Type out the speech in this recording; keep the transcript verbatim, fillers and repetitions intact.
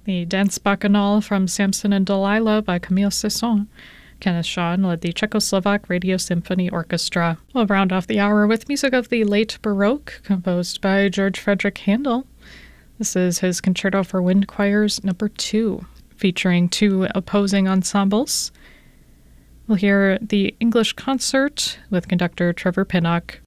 The Dance Bacchanal from Samson and Delilah by Camille Cesson. Kenneth Shawn led the Czechoslovak Radio Symphony Orchestra. We'll round off the hour with music of the late Baroque, composed by George Frederick Handel. This is his Concerto for Wind Choirs number two, featuring two opposing ensembles. We'll hear the English Concert with conductor Trevor Pinnock,